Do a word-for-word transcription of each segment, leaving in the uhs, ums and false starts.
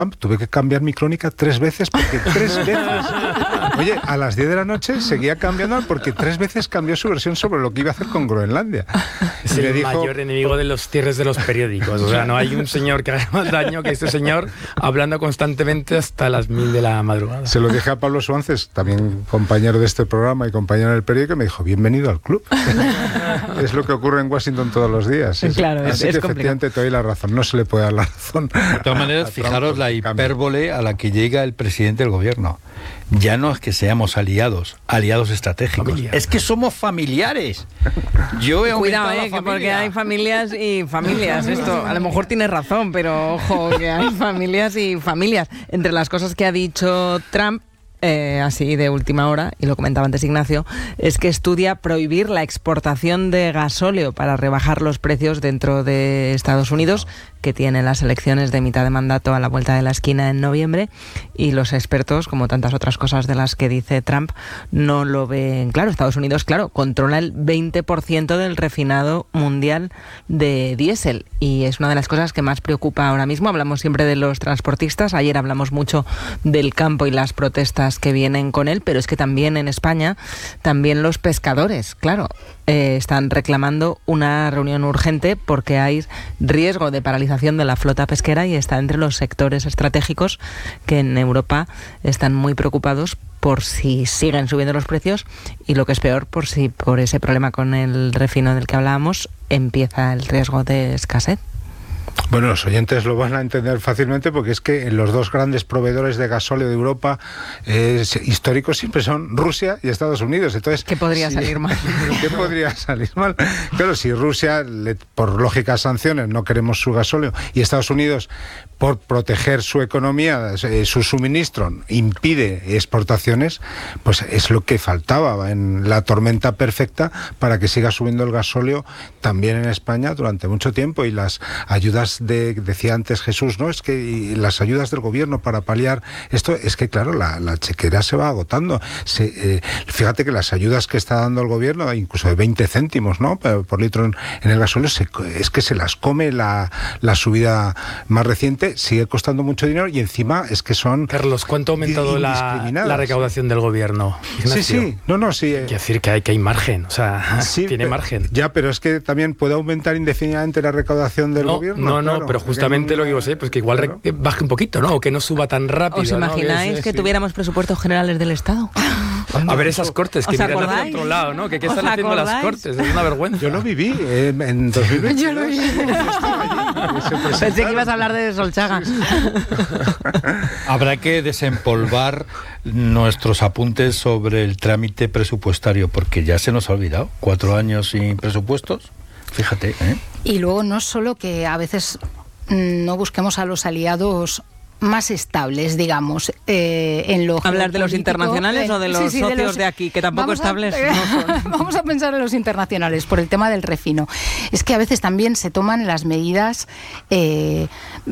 Tuve que cambiar mi crónica tres veces porque tres veces... Oye, a las diez de la noche seguía cambiando porque tres veces cambió su versión sobre lo que iba a hacer con Groenlandia. Es el dijo, mayor enemigo de los cierres de los periódicos. O sea, no hay un señor que haga más daño que este señor hablando constantemente hasta las mil de la madrugada. Se lo dije a Pablo Suárez, también compañero de este programa y compañero del periódico, y me dijo, bienvenido al club. Es lo que ocurre en Washington todos los días. Es, claro, así es, que es efectivamente te doy la razón. No se le puede dar la razón. De todas maneras, fijaros la hipérbole a la que llega el presidente del gobierno. Ya no es que seamos aliados, aliados estratégicos. Familia. Es que somos familiares. Yo he Cuidado, eh, que porque hay familias y familias. Esto, a lo mejor tienes razón, pero ojo, que hay familias y familias. Entre las cosas que ha dicho Trump, Eh, así de última hora, y lo comentaba antes Ignacio, es que estudia prohibir la exportación de gasóleo para rebajar los precios dentro de Estados Unidos, que tiene las elecciones de mitad de mandato a la vuelta de la esquina en noviembre, y los expertos, como tantas otras cosas de las que dice Trump, no lo ven claro. Estados Unidos, claro, controla el veinte por ciento del refinado mundial de diésel, y es una de las cosas que más preocupa ahora mismo. Hablamos siempre de los transportistas, ayer hablamos mucho del campo y las protestas que vienen con él, pero es que también en España, también los pescadores, claro, eh, están reclamando una reunión urgente porque hay riesgo de paralización de la flota pesquera y está entre los sectores estratégicos que en Europa están muy preocupados por si siguen subiendo los precios y, lo que es peor, por si por ese problema con el refino del que hablábamos empieza el riesgo de escasez. Bueno, los oyentes lo van a entender fácilmente porque es que los dos grandes proveedores de gasóleo de Europa eh, históricos siempre son Rusia y Estados Unidos. Entonces, ¿qué podría si, salir mal? ¿Qué podría salir mal? Claro, si Rusia, le, por lógicas sanciones, no queremos su gasóleo, y Estados Unidos, por proteger su economía, eh, su suministro, impide exportaciones, pues es lo que faltaba en la tormenta perfecta para que siga subiendo el gasóleo también en España durante mucho tiempo. Y las ayudas de, decía antes Jesús, ¿no? Es que las ayudas del gobierno para paliar esto, es que claro, la, la chequera se va agotando. Se, eh, fíjate que las ayudas que está dando el gobierno, incluso de veinte céntimos, ¿no?, por, por litro en, en el gasóleo, se, es que se las come la, la subida más reciente, sigue costando mucho dinero y encima es que son... Carlos, ¿cuánto ha aumentado la, la recaudación del gobierno, Ignacio? Sí, sí, no, no, sí. Quiere decir que hay, que hay margen, o sea, sí, tiene margen. Ya, pero es que también puede aumentar indefinidamente la recaudación del no, gobierno. No, no, claro, pero justamente lo que digo, pues que igual claro. re, baje un poquito, ¿no? O que no suba tan rápido. ¿Os imagináis ¿no? que, que sí. tuviéramos presupuestos generales del Estado? A ver esas cortes que miran hacia otro lado, ¿no? Que qué están haciendo acordáis? Las cortes, es una vergüenza. Yo lo viví eh, en dos mil veinte. Yo lo viví. Pensé que ibas a hablar de Solchaga. Sí, sí. Habrá que desempolvar nuestros apuntes sobre el trámite presupuestario, porque ya se nos ha olvidado. Cuatro años sin presupuestos, fíjate, ¿eh? Y luego no es solo que a veces no busquemos a los aliados más estables, digamos, eh, en lo ¿Hablar de los internacionales eh, o de los sí, sí, socios de, los, de aquí, que tampoco estables a, no son? Vamos a pensar en los internacionales, por el tema del refino. Es que a veces también se toman las medidas eh,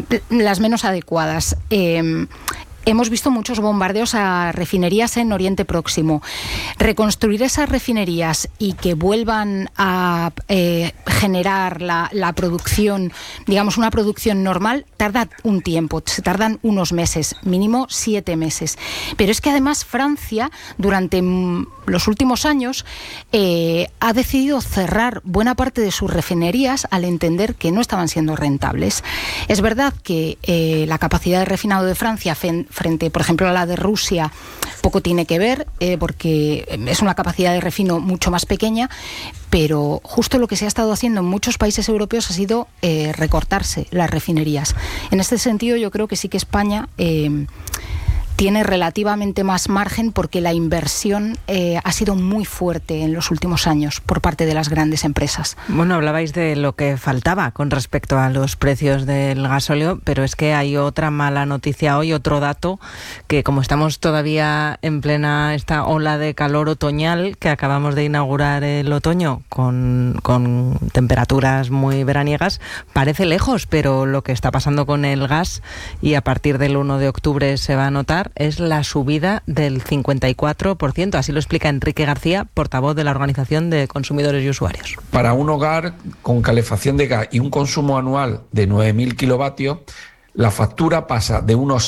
las menos adecuadas. Eh, Hemos visto muchos bombardeos a refinerías en Oriente Próximo. Reconstruir esas refinerías y que vuelvan a eh, generar la, la producción, digamos una producción normal, tarda un tiempo, se tardan unos meses, mínimo siete meses. Pero es que además Francia, durante los últimos años, eh, ha decidido cerrar buena parte de sus refinerías al entender que no estaban siendo rentables. Es verdad que eh, la capacidad de refinado de Francia frente, por ejemplo, a la de Rusia, poco tiene que ver, eh, porque es una capacidad de refino mucho más pequeña, pero justo lo que se ha estado haciendo en muchos países europeos ha sido eh, recortarse las refinerías. En este sentido, yo creo que sí que España eh, tiene relativamente más margen porque la inversión eh, ha sido muy fuerte en los últimos años por parte de las grandes empresas. Bueno, hablabais de lo que faltaba con respecto a los precios del gasóleo, pero es que hay otra mala noticia hoy, otro dato, que como estamos todavía en plena esta ola de calor otoñal, que acabamos de inaugurar el otoño con, con temperaturas muy veraniegas, parece lejos, pero lo que está pasando con el gas, y a partir del uno de octubre se va a notar, es la subida del cincuenta y cuatro por ciento. Así lo explica Enrique García, portavoz de la Organización de Consumidores y Usuarios. Para un hogar con calefacción de gas y un consumo anual de nueve mil kilovatios, la factura pasa de unos